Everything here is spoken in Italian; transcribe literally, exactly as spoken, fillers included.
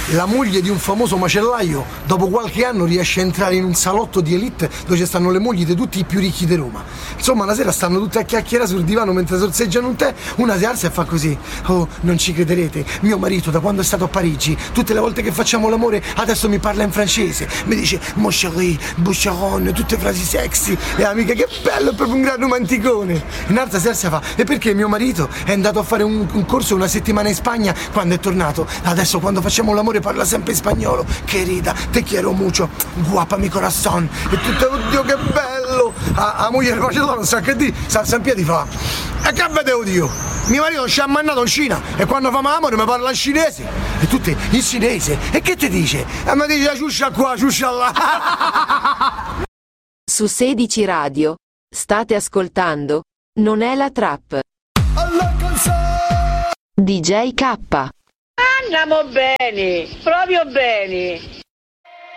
la moglie di un famoso macellaio dopo qualche anno riesce a entrare in un salotto di elite dove ci stanno le mogli di tutti i più ricchi di Roma. Insomma, una sera stanno tutte a chiacchierare sul divano mentre sorseggiano un tè, una si alza e fa così: oh, non ci crederete, mio marito da quando è stato a Parigi, tutte le volte che facciamo l'amore adesso mi parla in francese, mi dice mon chéri, boucheron, tutte frasi sexy. E amica, che bello, è proprio un gran romanticone. Un'altra sera si fa: e perché mio marito è andato a fare un, un corso una settimana in Spagna, quando è tornato adesso quando facciamo l'amore parla sempre in spagnolo. Che rida, te quiero mucho, guapa mi corazon. E tutto, oddio che bello. A, a moglie del macellaio non sa che di, si alza in piedi e fa: e che vedevo io? Mio marito ci ha mandato in Cina e quando fa amore mi parla in cinese. E tutte in cinese. E che ti dice? E mi dice ciuscia qua, ciuscia là. Su sedici Radio state ascoltando Non è la trap. D J K. Andiamo bene, proprio bene.